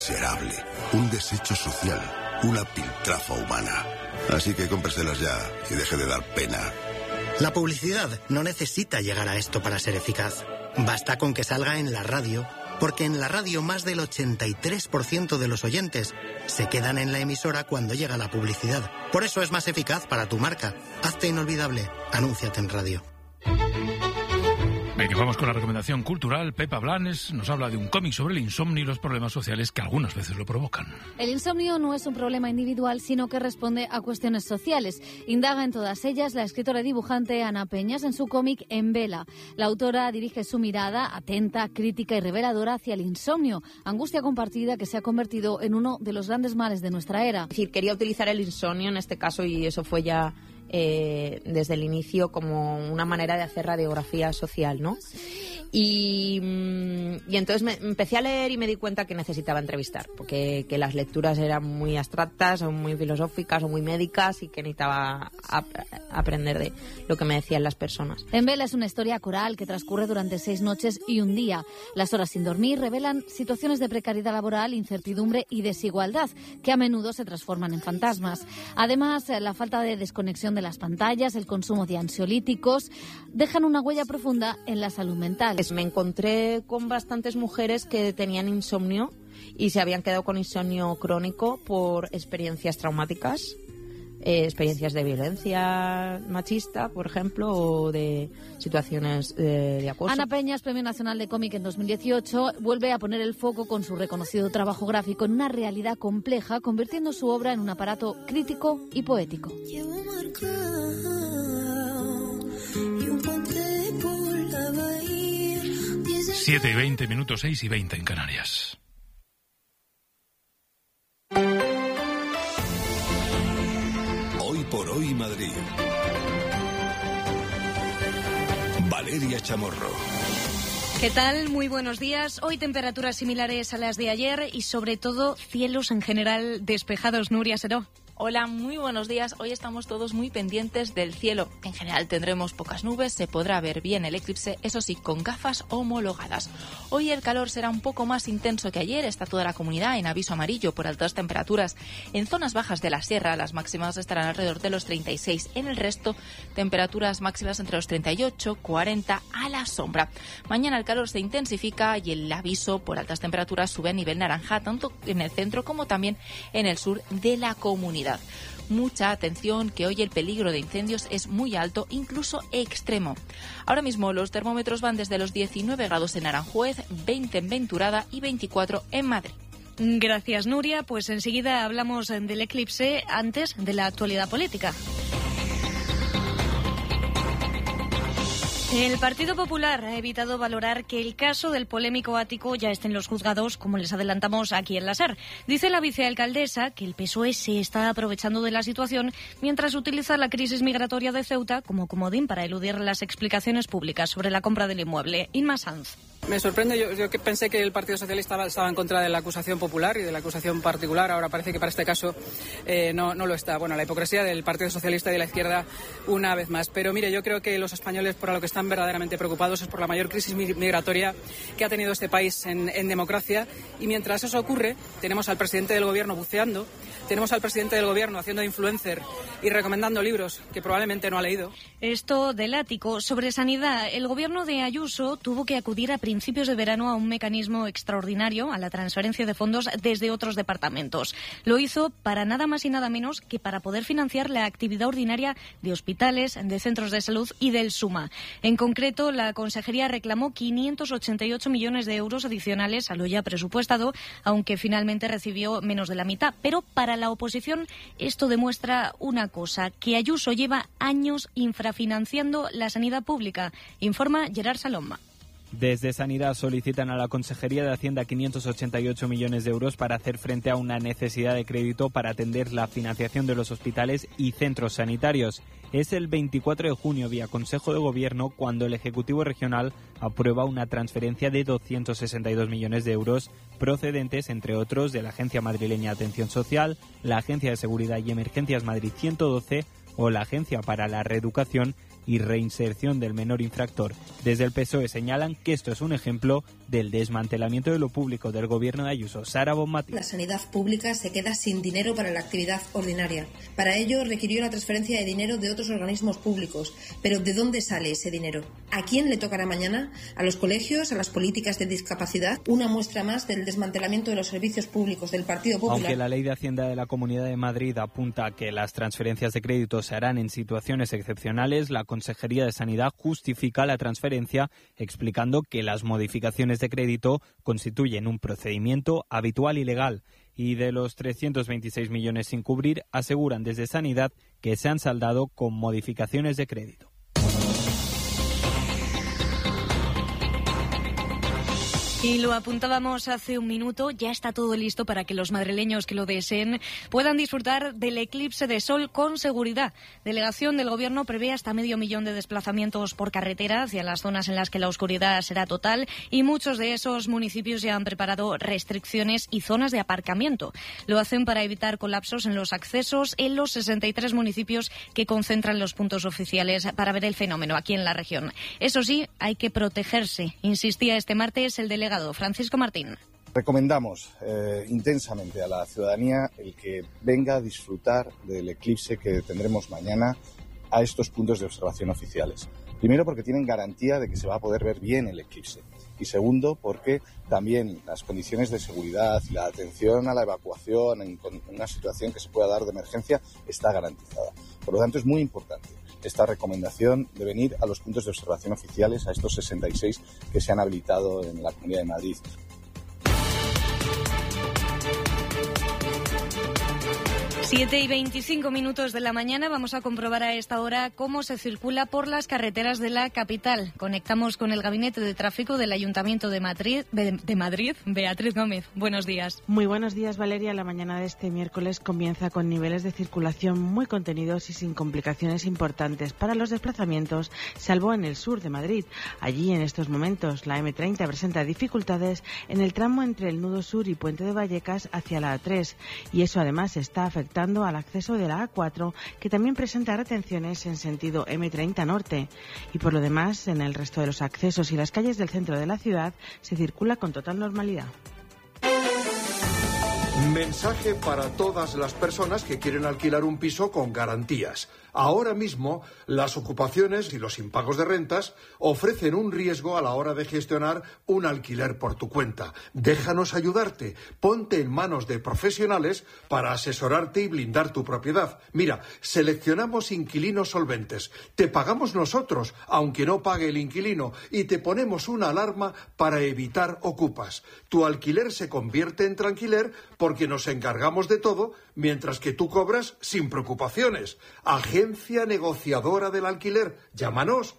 Miserable, un desecho social, una piltrafa humana. Así que cómpreselas ya y deje de dar pena. La publicidad no necesita llegar a esto para ser eficaz. Basta con que salga en la radio, porque en la radio más del 83% de los oyentes se quedan en la emisora cuando llega la publicidad. Por eso es más eficaz para tu marca. Hazte inolvidable. Anúnciate en radio. Venga, vamos con la recomendación cultural. Pepa Blanes nos habla de un cómic sobre el insomnio y los problemas sociales que algunas veces lo provocan. El insomnio no es un problema individual, sino que responde a cuestiones sociales. Indaga en todas ellas la escritora y dibujante Ana Peñas en su cómic En Vela. La autora dirige su mirada atenta, crítica y reveladora hacia el insomnio, angustia compartida que se ha convertido en uno de los grandes males de nuestra era. Es decir, quería utilizar el insomnio en este caso y eso fue ya desde el inicio como una manera de hacer radiografía social, ¿no? Y entonces me empecé a leer y me di cuenta que necesitaba entrevistar, porque que las lecturas eran muy abstractas o muy filosóficas o muy médicas y que necesitaba aprender de lo que me decían las personas. En Vela es una historia coral que transcurre durante 6 noches y un día. Las horas sin dormir revelan situaciones de precariedad laboral, incertidumbre y desigualdad que a menudo se transforman en fantasmas. Además, la falta de desconexión de las pantallas, el consumo de ansiolíticos dejan una huella profunda en la salud mental. Me encontré con bastantes mujeres que tenían insomnio y se habían quedado con insomnio crónico por experiencias traumáticas, experiencias de violencia machista, por ejemplo, o de situaciones de acoso. Ana Peñas, Premio Nacional de Cómic en 2018, vuelve a poner el foco con su reconocido trabajo gráfico en una realidad compleja, convirtiendo su obra en un aparato crítico y poético. 7:20, 6:20 en Canarias. Hoy por hoy Madrid. Valeria Chamorro. ¿Qué tal? Muy buenos días. Hoy temperaturas similares a las de ayer y sobre todo cielos en general despejados. Nuria Seró. Hola, muy buenos días. Hoy estamos todos muy pendientes del cielo. En general tendremos pocas nubes, se podrá ver bien el eclipse, eso sí, con gafas homologadas. Hoy el calor será un poco más intenso que ayer. Está toda la comunidad en aviso amarillo por altas temperaturas. En zonas bajas de la sierra las máximas estarán alrededor de los 36. En el resto, temperaturas máximas entre los 38, 40 a la sombra. Mañana el calor se intensifica y el aviso por altas temperaturas sube a nivel naranja, tanto en el centro como también en el sur de la comunidad. Mucha atención, que hoy el peligro de incendios es muy alto, incluso extremo. Ahora mismo los termómetros van desde los 19 grados en Aranjuez, 20 en Venturada y 24 en Madrid. Gracias, Nuria. Pues enseguida hablamos del eclipse, antes de la actualidad política. El Partido Popular ha evitado valorar que el caso del polémico ático ya esté en los juzgados, como les adelantamos aquí en la SER. Dice la vicealcaldesa que el PSOE se está aprovechando de la situación mientras utiliza la crisis migratoria de Ceuta como comodín para eludir las explicaciones públicas sobre la compra del inmueble. Inma Sanz. Me sorprende, yo que pensé que el Partido Socialista estaba en contra de la acusación popular y de la acusación particular, ahora parece que para este caso no lo está. Bueno, la hipocresía del Partido Socialista y de la izquierda una vez más. Pero mire, yo creo que los españoles por lo que están verdaderamente preocupados es por la mayor crisis migratoria que ha tenido este país en democracia, y mientras eso ocurre tenemos al presidente del gobierno buceando, tenemos al presidente del gobierno haciendo de influencer y recomendando libros que probablemente no ha leído. Esto del ático. Sobre sanidad, el gobierno de Ayuso tuvo que acudir a principios de verano a un mecanismo extraordinario, a la transferencia de fondos desde otros departamentos. Lo hizo para nada más y nada menos que para poder financiar la actividad ordinaria de hospitales, de centros de salud y del SUMA. En concreto, la Consejería reclamó 588 millones de euros adicionales a lo ya presupuestado, aunque finalmente recibió menos de la mitad. Pero para la oposición esto demuestra una cosa, que Ayuso lleva años infrafinanciando la sanidad pública, informa Gerard Saloma. Desde Sanidad solicitan a la Consejería de Hacienda 588 millones de euros para hacer frente a una necesidad de crédito para atender la financiación de los hospitales y centros sanitarios. Es el 24 de junio, vía Consejo de Gobierno, cuando el Ejecutivo Regional aprueba una transferencia de 262 millones de euros procedentes, entre otros, de la Agencia Madrileña de Atención Social, la Agencia de Seguridad y Emergencias Madrid 112 o la Agencia para la Reeducación, y reinserción del menor infractor. Desde el PSOE señalan que esto es un ejemplo del desmantelamiento de lo público del gobierno de Ayuso. Sara Bonmatí. La sanidad pública se queda sin dinero para la actividad ordinaria. Para ello requirió la transferencia de dinero de otros organismos públicos. Pero ¿de dónde sale ese dinero? ¿A quién le tocará mañana? ¿A los colegios? ¿A las políticas de discapacidad? Una muestra más del desmantelamiento de los servicios públicos del Partido Popular. Aunque la Ley de Hacienda de la Comunidad de Madrid apunta a que las transferencias de crédito se harán en situaciones excepcionales, la Consejería de Sanidad justifica la transferencia explicando que las modificaciones de crédito constituyen un procedimiento habitual y legal. Y de los 326 millones sin cubrir, aseguran desde Sanidad que se han saldado con modificaciones de crédito. Y lo apuntábamos hace un minuto, ya está todo listo para que los madrileños que lo deseen puedan disfrutar del eclipse de sol con seguridad. Delegación del Gobierno prevé hasta 500.000 de desplazamientos por carretera hacia las zonas en las que la oscuridad será total y muchos de esos municipios ya han preparado restricciones y zonas de aparcamiento. Lo hacen para evitar colapsos en los accesos en los 63 municipios que concentran los puntos oficiales para ver el fenómeno aquí en la región. Eso sí, hay que protegerse, insistía este martes el delegado Francisco Martín. Recomendamos intensamente a la ciudadanía el que venga a disfrutar del eclipse que tendremos mañana a estos puntos de observación oficiales. Primero, porque tienen garantía de que se va a poder ver bien el eclipse. Y segundo, porque también las condiciones de seguridad y la atención a la evacuación en una situación que se pueda dar de emergencia está garantizada. Por lo tanto, es muy importante esta recomendación de venir a los puntos de observación oficiales, a estos 66 que se han habilitado en la Comunidad de Madrid. 7:25 de la mañana, vamos a comprobar a esta hora cómo se circula por las carreteras de la capital. Conectamos con el Gabinete de Tráfico del Ayuntamiento de Madrid. Beatriz Gómez, buenos días. Muy buenos días, Valeria. La mañana de este miércoles comienza con niveles de circulación muy contenidos y sin complicaciones importantes para los desplazamientos, salvo en el sur de Madrid. Allí, en estos momentos, la M30 presenta dificultades en el tramo entre el Nudo Sur y Puente de Vallecas hacia la A3. Y eso, además, está afectando al acceso de la A4, que también presenta retenciones en sentido M30 Norte. Y por lo demás, en el resto de los accesos y las calles del centro de la ciudad se circula con total normalidad. Mensaje para todas las personas que quieren alquilar un piso con garantías. Ahora mismo, las ocupaciones y los impagos de rentas ofrecen un riesgo a la hora de gestionar un alquiler por tu cuenta. Déjanos ayudarte. Ponte en manos de profesionales para asesorarte y blindar tu propiedad. Mira, seleccionamos inquilinos solventes. Te pagamos nosotros, aunque no pague el inquilino, y te ponemos una alarma para evitar ocupas. Tu alquiler se convierte en tranquiler porque nos encargamos de todo, mientras que tú cobras sin preocupaciones. Agencia Negociadora del Alquiler. Llámanos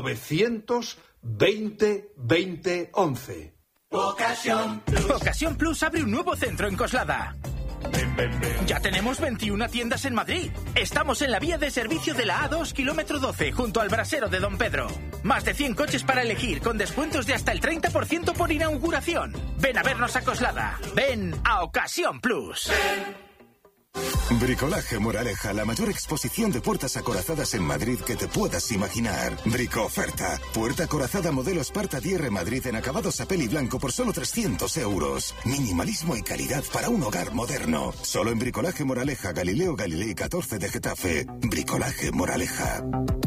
920 20 11. Ocasión Plus abre un nuevo centro en Coslada. Ya tenemos 21 tiendas en Madrid. Estamos en la vía de servicio de la A2, kilómetro 12, junto al brasero de Don Pedro. Más de 100 coches para elegir, con descuentos de hasta el 30% por inauguración. Ven a vernos a Coslada. Ven a Ocasión Plus. Bricolaje Moraleja, la mayor exposición de puertas acorazadas en Madrid que te puedas imaginar. Bricoferta. Puerta acorazada modelo Sparta DR Madrid en acabados a peli blanco por solo 300 euros. Minimalismo y calidad para un hogar moderno. Solo en Bricolaje Moraleja, Galileo Galilei 14 de Getafe. Bricolaje Moraleja.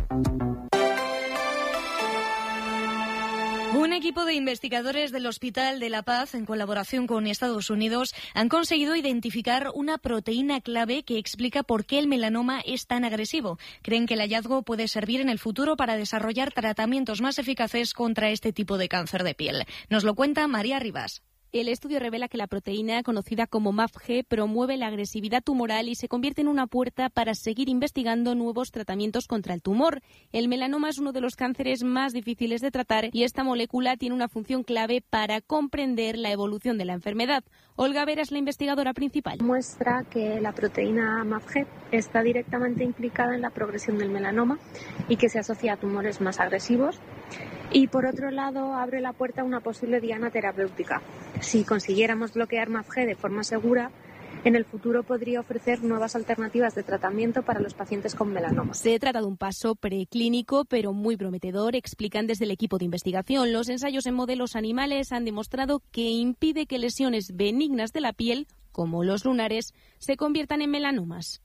Un equipo de investigadores del Hospital de la Paz, en colaboración con Estados Unidos, han conseguido identificar una proteína clave que explica por qué el melanoma es tan agresivo. Creen que el hallazgo puede servir en el futuro para desarrollar tratamientos más eficaces contra este tipo de cáncer de piel. Nos lo cuenta María Rivas. El estudio revela que la proteína, conocida como MAPG, promueve la agresividad tumoral y se convierte en una puerta para seguir investigando nuevos tratamientos contra el tumor. El melanoma es uno de los cánceres más difíciles de tratar y esta molécula tiene una función clave para comprender la evolución de la enfermedad. Olga Vera es la investigadora principal. Muestra que la proteína MAPG está directamente implicada en la progresión del melanoma y que se asocia a tumores más agresivos. Y por otro lado, abre la puerta a una posible diana terapéutica. Si consiguiéramos bloquear MAPG de forma segura, en el futuro podría ofrecer nuevas alternativas de tratamiento para los pacientes con melanoma. Se trata de un paso preclínico, pero muy prometedor, explican desde el equipo de investigación. Los ensayos en modelos animales han demostrado que impide que lesiones benignas de la piel, como los lunares, se conviertan en melanomas.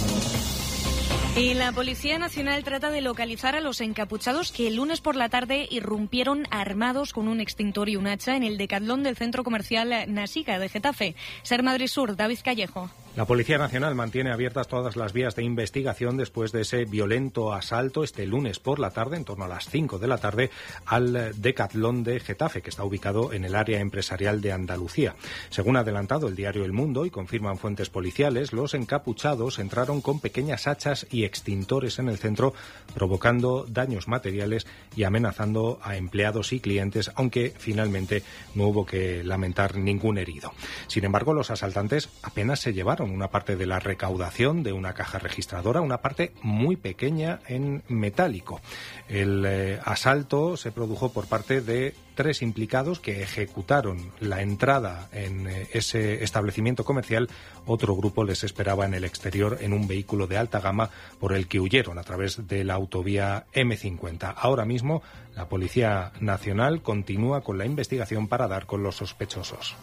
Y la Policía Nacional trata de localizar a los encapuchados que el lunes por la tarde irrumpieron armados con un extintor y un hacha en el Decatlón del centro comercial Nasica de Getafe. Ser Madrid Sur, David Callejo. La Policía Nacional mantiene abiertas todas las vías de investigación después de ese violento asalto este lunes por la tarde, en torno a las 5 de la tarde, al Decatlón de Getafe, que está ubicado en el área empresarial de Andalucía. Según ha adelantado el diario El Mundo y confirman fuentes policiales, los encapuchados entraron con pequeñas hachas y extintores en el centro, provocando daños materiales y amenazando a empleados y clientes, aunque finalmente no hubo que lamentar ningún herido. Sin embargo, los asaltantes apenas se llevaron una parte de la recaudación de una caja registradora, una parte muy pequeña en metálico. El asalto se produjo por parte de 3 implicados que ejecutaron la entrada en ese establecimiento comercial. Otro grupo les esperaba en el exterior en un vehículo de alta gama por el que huyeron a través de la autovía M50. Ahora mismo la Policía Nacional continúa con la investigación para dar con los sospechosos.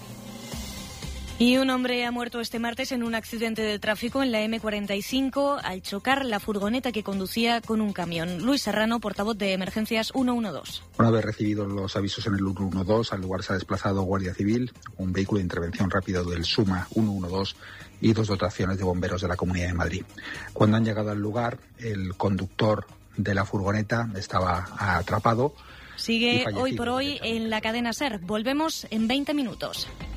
Y un hombre ha muerto este martes en un accidente de tráfico en la M45 al chocar la furgoneta que conducía con un camión. Luis Serrano, portavoz de Emergencias 112. Una vez recibidos los avisos en el 112, al lugar se ha desplazado Guardia Civil, un vehículo de intervención rápido del SUMA 112 y 2 dotaciones de bomberos de la Comunidad de Madrid. Cuando han llegado al lugar, el conductor de la furgoneta estaba atrapado. Sigue hoy por hoy en la cadena SER. Volvemos en 20 minutos.